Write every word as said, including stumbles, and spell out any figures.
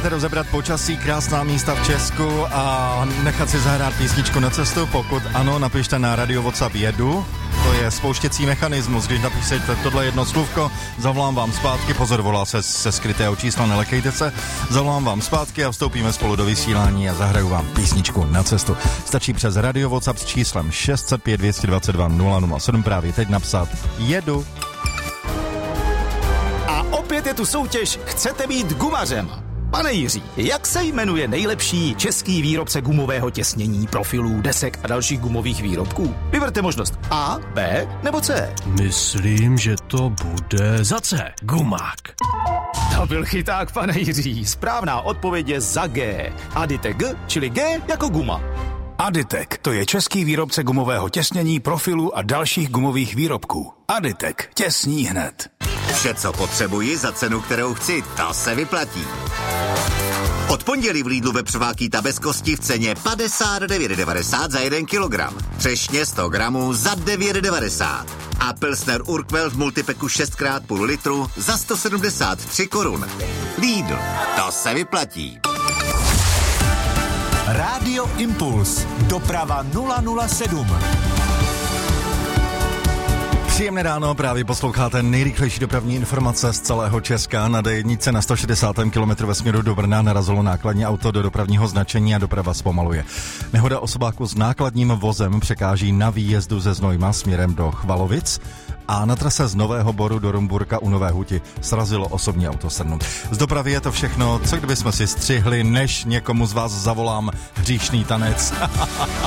chcete rozebrat počasí, krásná místa v Česku a nechat si zahrát písničku na cestu? Pokud ano, napište na Radio WhatsApp jedu. To je spouštěcí mechanismus. Když napíšete tohle jedno slůvko, zavolám vám zpátky. Pozor, volá se se skrytého čísla, nelekejte se. Zavolám vám zpátky a vstoupíme spolu do vysílání a zahraju vám písničku na cestu. Stačí přes Radio WhatsApp s číslem šest set pět dvě dva dva nula nula sedm právě teď napsat jedu. A opět je tu soutěž Chcete být gumařem. Pane Jiří, jak se jmenuje nejlepší český výrobce gumového těsnění, profilů, desek a dalších gumových výrobků? Vyberte možnost A, B nebo C. Myslím, že to bude za C. Gumák. To byl chyták, pane Jiří. Správná odpověď je za G. Aditek G, čili G jako guma. Aditek, to je český výrobce gumového těsnění, profilů a dalších gumových výrobků. Aditek, těsní hned. Vše, co potřebuji za cenu, kterou chci, ta se vyplatí. Od pondělí v Lidlu vepřová ta bez kosti v ceně padesát devět devadesát za jeden kilogram. Třešně sto gramů za devět devadesát. A Pilsner Urquell v multipeku šest krát půl litru za sto sedmdesát tři korun. Lidl, to se vyplatí. Rádio Impuls. Doprava nula nula sedm. Příjemné ráno, právě posloucháte nejrychlejší dopravní informace z celého Česka. Na dé jedna na sto šedesátém kilometru ve směru do Brna narazilo nákladní auto do dopravního značení a doprava zpomaluje. Nehoda osobáku s nákladním vozem překáží na výjezdu ze Znojma směrem do Chvalovic a na trase z Nového Boru do Rumburka u Nové Huti srazilo osobní auto sedm. Z dopravy je to všechno, co kdybychom si střihli, než někomu z vás zavolám hříšný tanec.